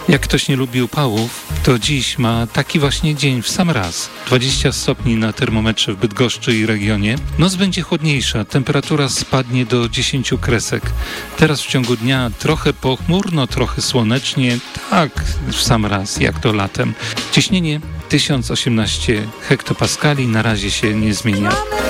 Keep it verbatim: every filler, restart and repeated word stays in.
Jak ktoś nie lubi upałów, to dziś ma taki właśnie dzień w sam raz. dwadzieścia stopni na termometrze w Bydgoszczy i regionie. Noc będzie chłodniejsza, temperatura spadnie do dziesięciu kresek. Teraz w ciągu dnia trochę pochmurno, trochę słonecznie, tak w sam raz, jak to latem. Ciśnienie tysiąc osiemnaście hektopaskali, na razie się nie zmienia.